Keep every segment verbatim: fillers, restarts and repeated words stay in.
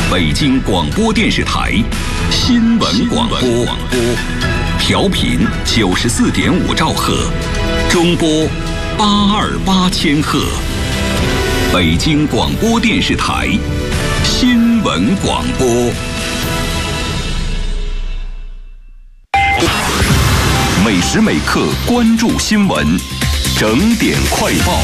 北京广播电视台新闻广播，调频九十四点五兆赫，中波八二八千赫。北京广播电视台新闻广播。每时每刻关注新闻，整点快报。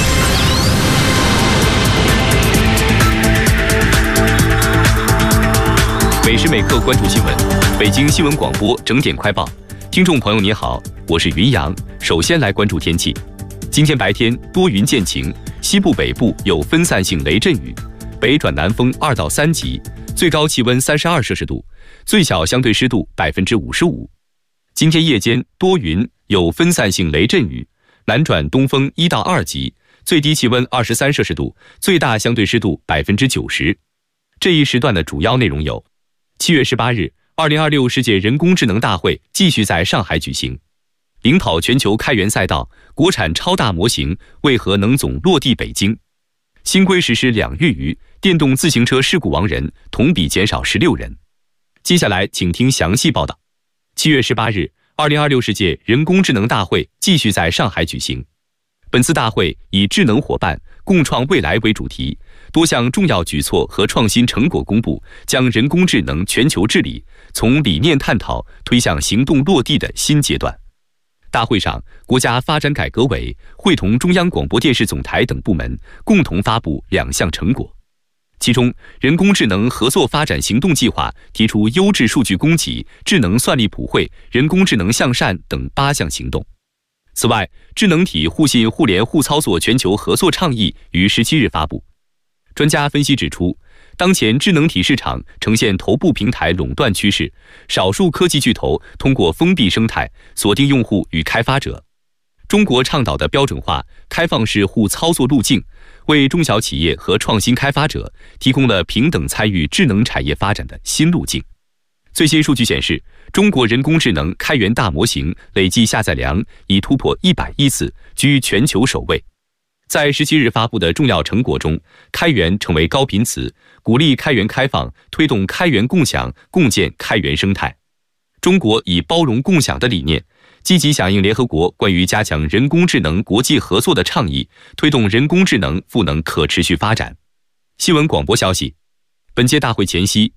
每时每刻关注新闻，北京新闻广播整点快报。听众朋友你好，我是云阳。首先来关注天气。今天白天多云见晴，西部北部有分散性雷阵雨，北转南风二到三级，最高气温三十二摄氏度，最小相对湿度百分之五十五。今天夜间多云，有分散性雷阵雨，南转东风一到二级，最低气温二十三摄氏度，最大相对湿度百分之九十。这一时段的主要内容有：七月十八日，二零二六世界人工智能大会继续在上海举行。领跑全球开源赛道，国产超大模型为何能总落地北京？新规实施两月余，电动自行车事故亡人同比减少十六人。接下来请听详细报道。七月十八日，二零二六世界人工智能大会继续在上海举行。本次大会以智能伙伴共创未来为主题，多项重要举措和创新成果公布，将人工智能全球治理从理念探讨推向行动落地的新阶段。大会上，国家发展改革委会同中央广播电视总台等部门共同发布两项成果。其中，人工智能合作发展行动计划提出优质数据供给、智能算力普惠、人工智能向善等八项行动。此外，智能体互信互联互操作全球合作倡议于十七日发布。专家分析指出，当前智能体市场呈现头部平台垄断趋势，少数科技巨头通过封闭生态锁定用户与开发者。中国倡导的标准化、开放式互操作路径，为中小企业和创新开发者提供了平等参与智能产业发展的新路径。最新数据显示，中国人工智能开源大模型累计下载量已突破一百亿次，居全球首位。在十七日发布的重要成果中，开源成为高频词，鼓励开源开放，推动开源共享，共建开源生态。中国以包容共享的理念，积极响应联合国关于加强人工智能国际合作的倡议，推动人工智能赋能可持续发展。新闻广播消息，本届大会前夕，